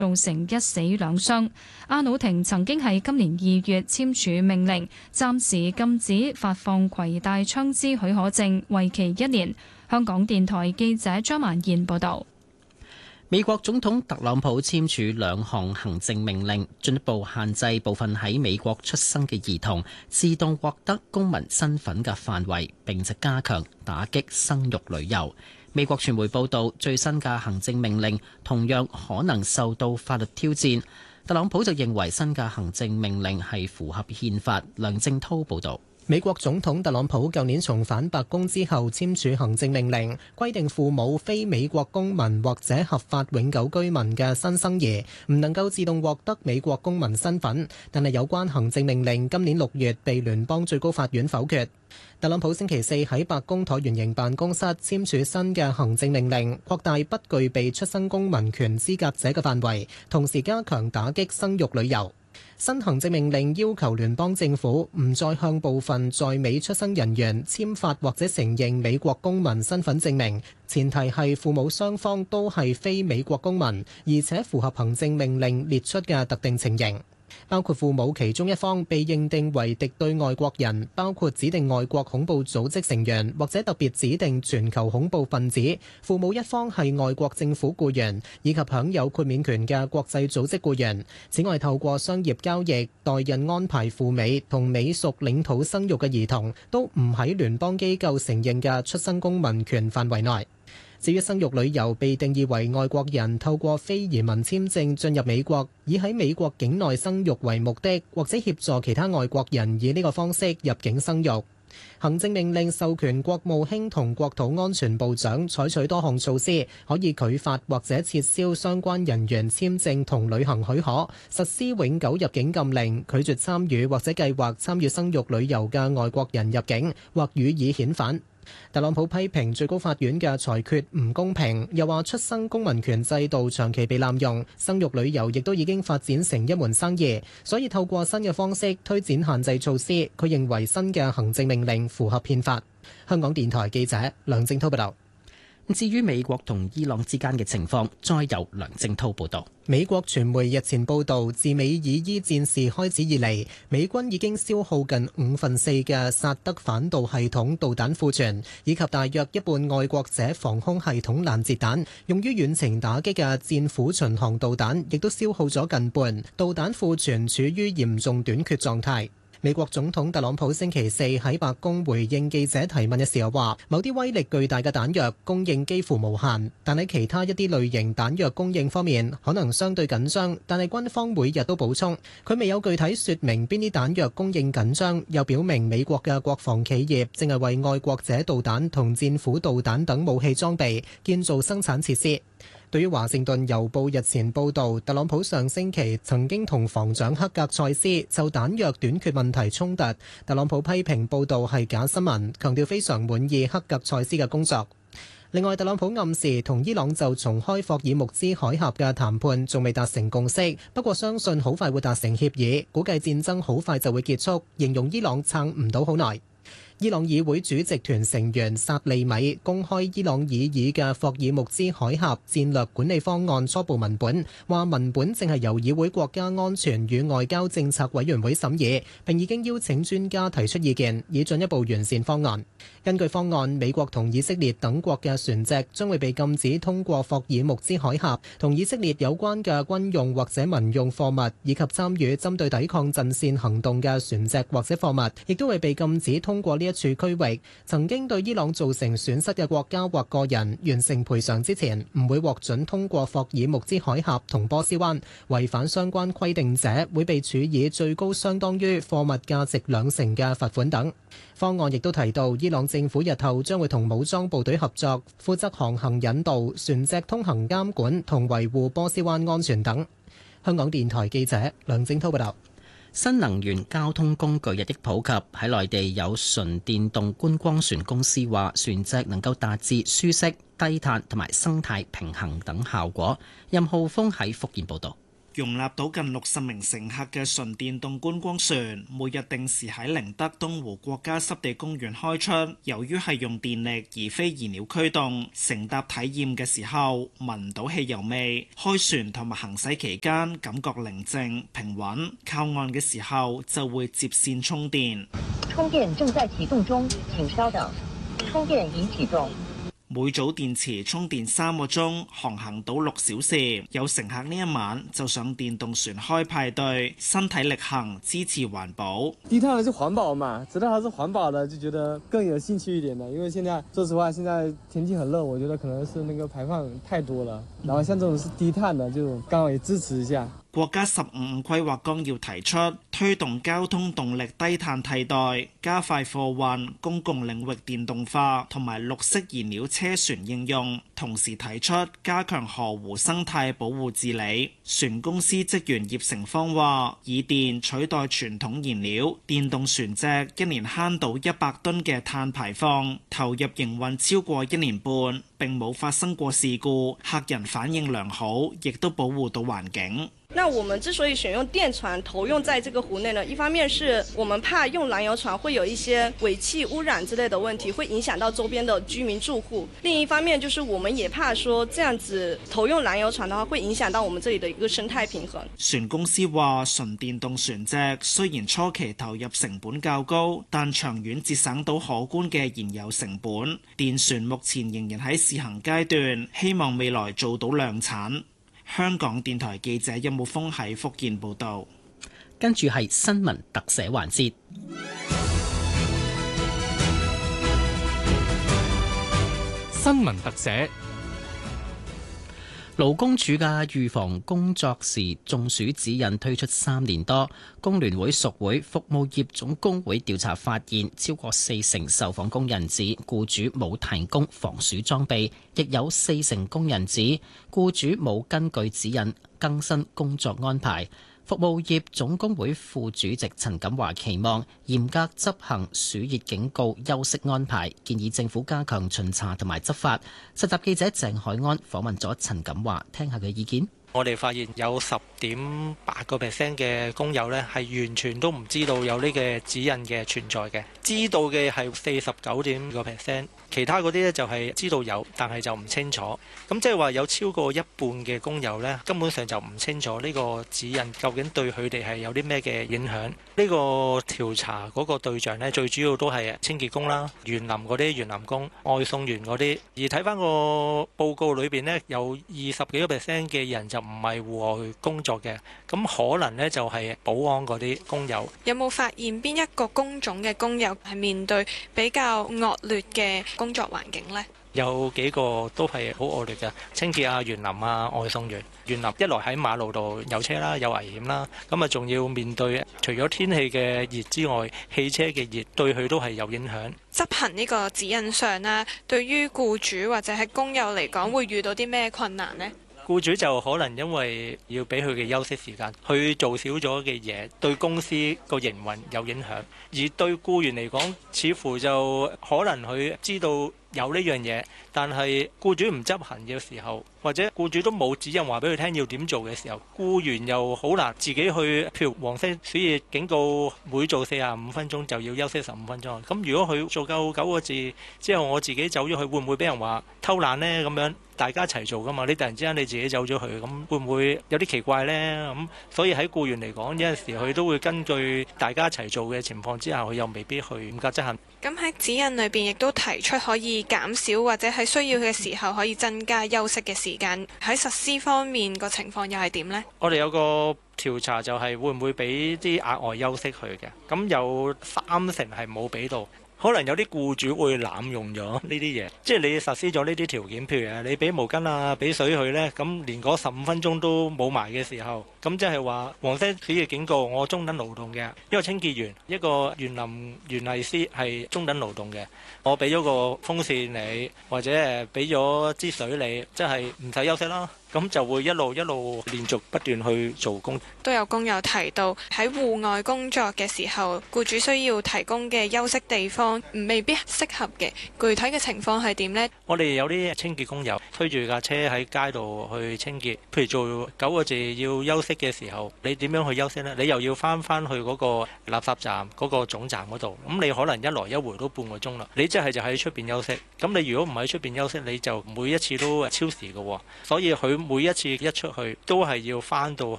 造成1死2傷。阿努廷曾經喺今年2月簽署命令，暫時禁止發放攜帶槍支許可證，為期1年。香港電台記者張曼燕報道。 美國總統特朗普簽署2項行政命令，進一步限制部分喺美國出生嘅兒童自動獲得公民身份嘅範圍，並且加強打擊生育旅遊。美國傳媒報道，最新嘅行政命令同樣可能受到法律挑戰。特朗普就認為新嘅行政命令係符合憲法。梁正濤報道。 美國總統特朗普舊年重返白宮之後簽署行政命令，規定父母非美國公民或者合法永久居民嘅新生兒唔能夠自動獲得美國公民身份，但係有關行政命令今年6月被聯邦最高法院否決。特朗普星期四喺白宮橢圓形辦公室簽署新嘅行政命令，擴大不具備出生公民權資格者嘅範圍，同時加強打擊生育旅遊。新行政命令要求聯邦政府唔再向部分在美出生人員簽發或者承認美國公民身份證明，前提係父母雙方都係非美國公民，而且符合行政命令列出嘅特定情形。包括父母其中一方被認定為敵對外國人，包括指定外國恐怖組織成員或者特別指定全球恐怖分子；父母一方係外國政府僱員，以及享有豁免權嘅國際組織僱員。此外，透過商業交易、代孕安排赴美同美屬領土生育嘅兒童，都唔喺聯邦機構承認嘅出生公民權範圍內。至於生育旅遊被定義為外國人透過非移民簽證進入美國，以喺美國境內生育為目的，或者協助其他外國人以呢個方式入境生育。行政命令授權國務卿同國土安全部長採取多項措施，可以拒發或者撤銷相關人員簽證同旅行許可，實施永久入境禁令，拒絕參與或者計劃參與生育旅遊嘅外國人入境，或予以遣返。特朗普批評最高法院嘅裁決唔公平，又話出生公民權制度長期被濫用，生育旅遊亦都已經發展成一門生意，所以透過新嘅方式推展限制措施。佢認為新嘅行政命令符合憲法。香港電台記者梁正濤報道。 至於美國同伊朗之間嘅情況，再由梁正濤報道。 美國傳媒日前報道，自美以伊戰事開始以嚟，美軍已經消耗近4/5嘅薩德反導系統導彈庫存，以及大約一半愛國者防空系統攔截彈。用於遠程打擊嘅戰斧巡航導彈亦都消耗咗近半，導彈庫存處於嚴重短缺狀態。美國總統特朗普星期四喺白宮回應記者提問嘅時候話，某啲威力巨大嘅彈藥供應幾乎無限，但喺其他一啲類型彈藥供應方面可能相對緊張，但係軍方每日都補充。佢未有具體說明邊啲彈藥供應緊張，又表明美國嘅國防企業正係為愛國者導彈同戰斧導彈等武器裝備建造生產設施。對於華盛頓郵報日前報導，特朗普上星期曾經同防長克格塞斯就彈藥短缺問題衝突，特朗普批評報導係假新聞，強調非常滿意克格塞斯嘅工作。另外，特朗普暗示同伊朗就重開霍爾木茲海峽嘅談判仲未達成共識，不過相信好快會達成協議，估計戰爭好快就會結束，形容伊朗撐唔到好耐。伊朗議會主席團成員薩利米公開伊朗擬議嘅霍爾木茲海峽戰略管理方案初步文本，話文本正係由議會國家安全與外交政策委員會審議，並已經邀請專家提出意見，以進一步完善方案。根據方案，美國同以色列等國嘅船隻將會被禁止通過霍爾木茲海峽，同以色列有關嘅軍用或者民用貨物，以及參與針對抵抗陣線行動嘅船隻或者貨物，亦都會被禁止通過呢一處區域。曾經對伊朗造成損失嘅國家或個人完成賠償之前，唔會獲准通過霍爾木茲海峽同波斯灣。違反相關規定者會被處以最高相當於貨物價值2成嘅罰款等。方案亦都提到，伊朗政府日後將會同武裝部隊合作，負責航行引導、船隻通行監管同維護波斯灣安全等。香港電台記者梁正濤報道。 新能源交通工具日益普及，喺內地有純電動觀光船公司話，船隻能夠達至舒適、低碳同埋生態平衡等效果。任浩峰喺福建報道。 容納到近60名乘客嘅純電動觀光船，每日定時喺寧德東湖國家濕地公園開出。由於係用電力而非燃料驅動，乘搭體驗嘅時候聞唔到汽油味。開船同埋行駛期間感覺寧靜平穩，靠岸嘅時候就會接線充電。 充電正在啟動中，請稍等。充電已啟動。 每組電池充電3個鐘，航行到6小時。有乘客呢一晚就上電動船開派對，身體力行支持環保。 低碳的是環保嘛，知道它是環保的，就覺得更有興趣一點的。因為現在說實話，現在天氣很熱，我覺得可能是那個排放太多了。然後像這種是低碳的，就剛好也支持一下。 國家15規劃綱要提出推動交通動力低碳替代，加快貨運、公共領域電動化同埋綠色燃料車船應用，同時提出加強河湖生態保護治理。船公司職員葉成芳話：以電取代傳統燃料，電動船隻一年慳到100噸嘅碳排放，投入營運超過1年半，並冇發生過事故，客人反應良好，亦都保護到環境。 那我們之所以選用電船投用在這個湖內呢，一方面是我們怕用燃油船會有一些尾氣污染之類的問題，會影響到周邊的居民住戶。另一方面就是我們也怕說這樣子投用燃油船的話，會影響到我們這裡的一個生態平衡。 船公司話，純電動船隻雖然初期投入成本較高，但長遠節省到可觀嘅燃油成本。電船目前仍然喺試行階段，希望未來做到量產。香港電台記者任武峰喺福建報道。 跟住係新聞特寫環節。 新聞特寫。 勞工處嘅預防工作時中暑指引推出3年多，工聯會屬會服務業總工會調查發現，超過40%受訪工人指僱主冇提供防暑裝備，亦有40%工人指僱主冇根據指引更新工作安排。服務業總工會副主席陳錦華期望嚴格執行暑熱警告休息安排，建議政府加強巡查同埋執法。實習記者鄭海安訪問咗陳錦華，聽下佢意見。 我哋發現有10.8% 嘅工友呢係完全都唔知道有呢個指引嘅存在嘅，知道嘅係49.5%，其他嗰啲呢就係知道有，但係就唔清楚。咁即係話有超過一半嘅工友呢，根本上就唔清楚呢個指引究竟對佢哋係有啲咩嘅影響。呢個調查嗰個對象呢，最主要都係清潔工啦、園林嗰啲園林工、外送員嗰啲。而睇翻個報告裏邊呢，有20幾個% 嘅人就唔係戶外工作嘅，咁可能呢就係保安嗰啲工友。 有冇發現邊一個工種嘅工友係面對比較惡劣嘅工作環境呢？ 有幾個都係好惡劣嘅，清潔啊、園林啊、外送員。園林一來喺馬路度有車啦，有危險啦，咁啊仲要面對除咗天氣嘅熱之外，汽車嘅熱對佢都係有影響。 執行呢個指引上啦，對於僱主或者係工友嚟講，會遇到啲咩困難呢？ 僱主就可能因為要俾佢嘅休息時間，佢做少咗嘅嘢，對公司個營運有影響；而對僱員嚟講，似乎就可能佢知道有呢樣嘢，但係僱主唔執行嘅時候，或者僱主都冇指引話俾佢聽要點做嘅時候，僱員又好難自己去，譬如黃色暑熱警告，每做45分鐘就要休息15分鐘。咁如果佢做夠9個字之後，我自己走咗去，會唔會俾人話偷懶呢？咁樣大家一齊做噶嘛？你突然之間你自己走咗去，咁會唔會有啲奇怪呢？咁所以喺僱員嚟講，有陣時佢都會根據大家一齊做嘅情況之下，佢又未必去嚴格執行。 咁喺指引裏邊亦都提出可以減少或者喺需要嘅時候可以增加休息嘅時間。喺實施方面個情況又係點呢？ 我哋有個調查就係會唔會俾啲額外休息佢嘅？咁有30%係冇俾到。可能有啲僱主會濫用咗呢啲嘢，即係你實施咗呢啲條件，譬如你俾毛巾啊、俾水佢呢，咁連嗰15分鐘都冇埋嘅時候，咁即係話黃色暑熱警告，我中等勞動嘅一個清潔員、一個園林園藝師係中等勞動嘅，我俾咗個風扇你，或者俾咗支水你，即係唔使休息啦。 咁就會一路連續不斷去做工。 都有工友提到喺戶外工作嘅時候，僱主需要提供嘅休息地方未必適合嘅。具體嘅情況係點呢？ 我哋有啲清潔工友推住架車喺街度去清潔，譬如做9個字要休息嘅時候，你點樣去休息呢？你又要翻去嗰個垃圾站嗰個總站嗰度，咁你可能一來一回都半個鐘啦。你即係就喺出邊休息，咁你如果唔喺出邊休息，你就每一次都超時嘅喎。所以佢每一次一出去都係要翻到